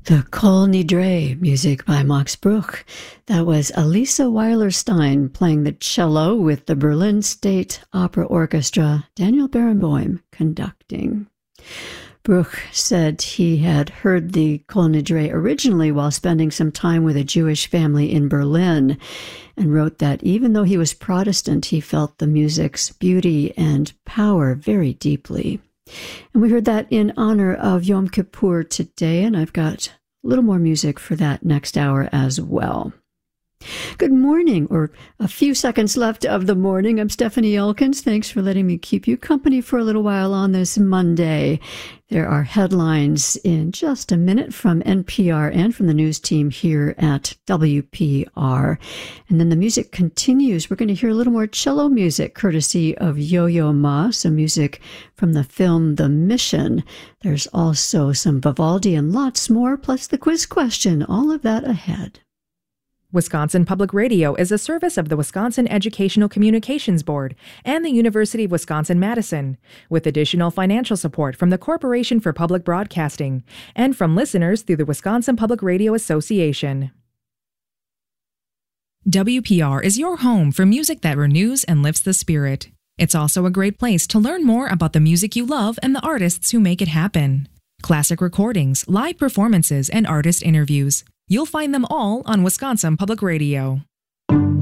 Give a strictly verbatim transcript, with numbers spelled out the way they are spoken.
The Kol Nidre, music by Max Bruch. That was Elisa Weiler-Stein playing the cello with the Berlin State Opera Orchestra, Daniel Barenboim conducting. Bruch said he had heard the Kol Nidre originally while spending some time with a Jewish family in Berlin, and wrote that even though he was Protestant, he felt the music's beauty and power very deeply. And we heard that in honor of Yom Kippur today, and I've got a little more music for that next hour as well. Good morning, or a few seconds left of the morning. I'm Stephanie Elkins. Thanks for letting me keep you company for a little while on this Monday. There are headlines in just a minute from N P R and from the news team here at W P R. And then the music continues. We're going to hear a little more cello music courtesy of Yo-Yo Ma, some music from the film The Mission. There's also some Vivaldi and lots more, plus the quiz question. All of that ahead. Wisconsin Public Radio is a service of the Wisconsin Educational Communications Board and the University of Wisconsin-Madison, with additional financial support from the Corporation for Public Broadcasting and from listeners through the Wisconsin Public Radio Association. W P R is your home for music that renews and lifts the spirit. It's also a great place to learn more about the music you love and the artists who make it happen. Classic recordings, live performances, and artist interviews. You'll find them all on Wisconsin Public Radio.